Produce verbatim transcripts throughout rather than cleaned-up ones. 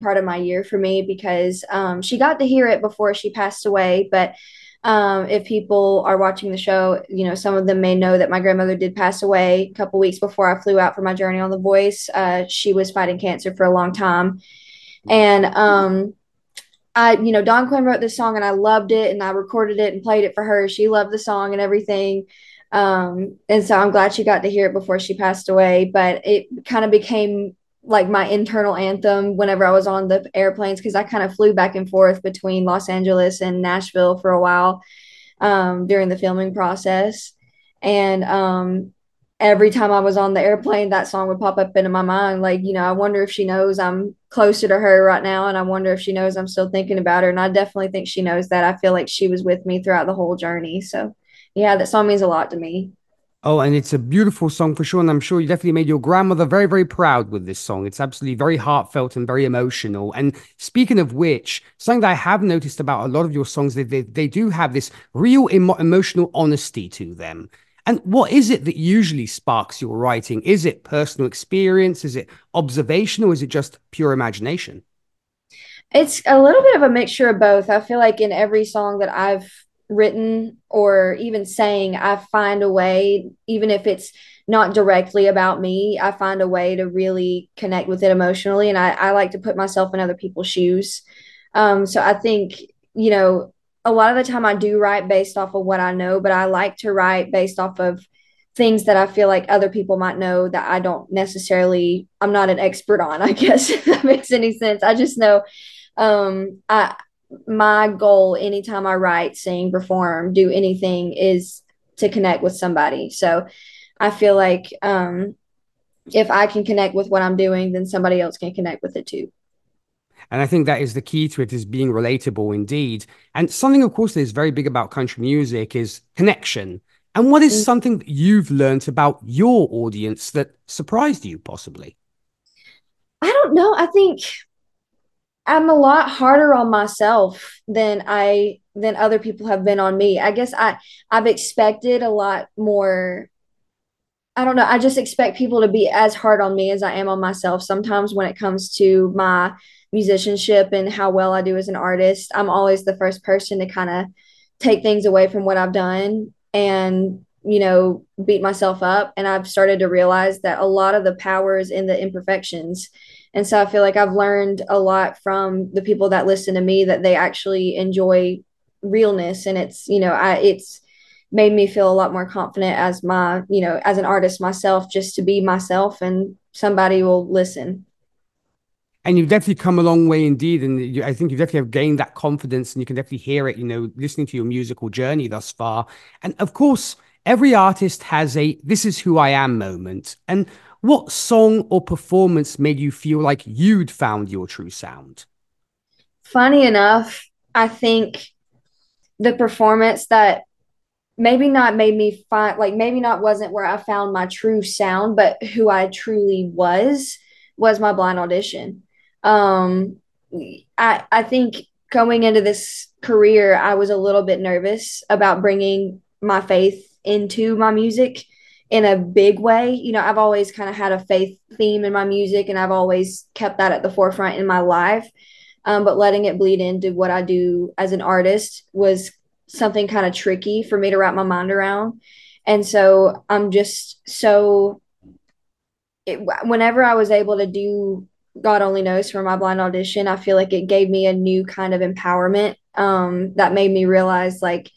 part of my year for me because um, she got to hear it before she passed away. But um, if people are watching the show, you know, some of them may know that my grandmother did pass away a couple weeks before I flew out for my journey on The Voice. Uh, she was fighting cancer for a long time. And um, I, you know, Don Quinn wrote this song and I loved it and I recorded it and played it for her. She loved the song and everything. Um, and so I'm glad she got to hear it before she passed away. But it kind of became like my internal anthem whenever I was on the airplanes because I kind of flew back and forth between Los Angeles and Nashville for a while um, during the filming process. And um, every time I was on the airplane, that song would pop up into my mind. Like, you know, I wonder if she knows I'm closer to her right now. And I wonder if she knows I'm still thinking about her. And I definitely think she knows that. I feel like she was with me throughout the whole journey. So, yeah, that song means a lot to me. Oh, and it's a beautiful song for sure. And I'm sure you definitely made your grandmother very, very proud with this song. It's absolutely very heartfelt and very emotional. And speaking of which, something that I have noticed about a lot of your songs, they, they, they do have this real emo emotional honesty to them. And what is it that usually sparks your writing? Is it personal experience? Is it observation? Or is it just pure imagination? It's a little bit of a mixture of both. I feel like in every song that I've written or even sang, I find a way, even if it's not directly about me, I find a way to really connect with it emotionally. And I, I like to put myself in other people's shoes. Um, so I think, you know, a lot of the time I do write based off of what I know, but I like to write based off of things that I feel like other people might know that I don't necessarily, I'm not an expert on, I guess, if that makes any sense. I just know um I my goal anytime I write, sing, perform, do anything is to connect with somebody. So I feel like um if I can connect with what I'm doing, then somebody else can connect with it too. And I think that is the key to it, is being relatable indeed. And something, of course, that is very big about country music is connection. And what is something that you've learned about your audience that surprised you, possibly? I don't know. I think I'm a lot harder on myself than I than other people have been on me. I guess I I've expected a lot more. I don't know. I just expect people to be as hard on me as I am on myself. Sometimes when it comes to my musicianship and how well I do as an artist, I'm always the first person to kind of take things away from what I've done and, you know, beat myself up. And I've started to realize that a lot of the power is in the imperfections. And so I feel like I've learned a lot from the people that listen to me that they actually enjoy realness. And it's, you know, I, it's, made me feel a lot more confident as my, you know, as an artist myself, just to be myself and somebody will listen. And you've definitely come a long way indeed. And you, I think you definitely have gained that confidence, and you can definitely hear it, you know, listening to your musical journey thus far. And of course, every artist has a "this is who I am" moment. And what song or performance made you feel like you'd found your true sound? Funny enough, I think the performance that maybe not made me find like maybe not wasn't where I found my true sound, but who I truly was was my blind audition. Um, I I think going into this career, I was a little bit nervous about bringing my faith into my music in a big way. You know, I've always kind of had a faith theme in my music, and I've always kept that at the forefront in my life. Um, but letting it bleed into what I do as an artist was something kind of tricky for me to wrap my mind around. And so I'm just so, it, whenever I was able to do God Only Knows for my blind audition, I feel like it gave me a new kind of empowerment um, that made me realize like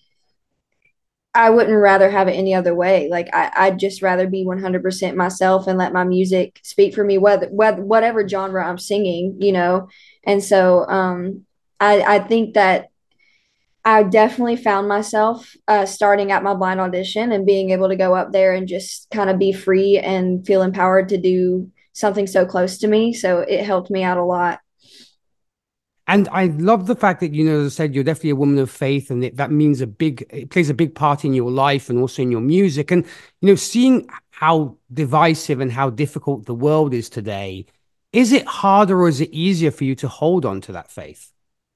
I wouldn't rather have it any other way. Like I, I'd just rather be one hundred percent myself and let my music speak for me, whether, whether whatever genre I'm singing, you know. And so um, I, I think that I definitely found myself uh, starting at my blind audition and being able to go up there and just kind of be free and feel empowered to do something so close to me. So it helped me out a lot. And I love the fact that, you know, as I said, you're definitely a woman of faith, and it, that means a big, it plays a big part in your life and also in your music. And, you know, seeing how divisive and how difficult the world is today, is it harder or is it easier for you to hold on to that faith?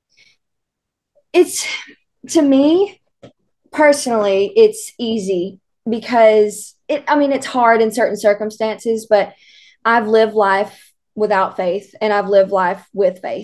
It's to me personally, it's easy because it, I mean, it's hard in certain circumstances, but I've lived life without faith and I've lived life with faith.